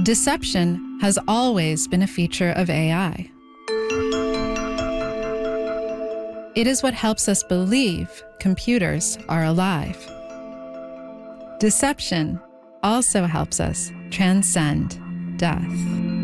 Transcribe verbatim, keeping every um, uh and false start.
Deception has always been a feature of A I. It is what helps us believe computers are alive. Deception also helps us transcend death.